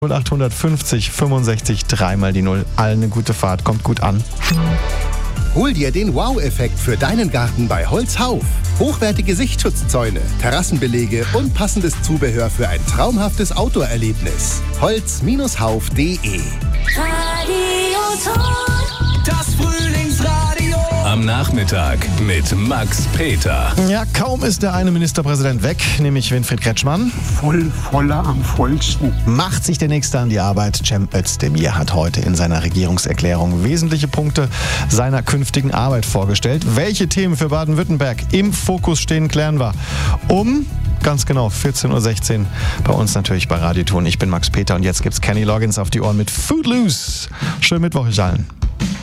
0850 65 3 die 0. Allen eine gute Fahrt, kommt gut an. Hol dir den Wow-Effekt für deinen Garten bei Holzhauf. Hochwertige Sichtschutzzäune, Terrassenbelege und passendes Zubehör für ein traumhaftes Outdoor-Erlebnis. Holz-hauf.de. Das Frühlingsradio. Am Nachmittag mit Max Peter. Ja, kaum ist der eine Ministerpräsident weg, nämlich Winfried Kretschmann. Voller am vollsten. Macht sich der Nächste an die Arbeit. Cem Özdemir hat heute in seiner Regierungserklärung wesentliche Punkte seiner künftigen Arbeit vorgestellt. Welche Themen für Baden-Württemberg im Fokus stehen, klären wir ganz genau 14.16 Uhr bei uns natürlich bei Radioton. Ich bin Max Peter und jetzt gibt's Kenny Loggins auf die Ohren mit Footloose. Schönen Mittwoch euch allen.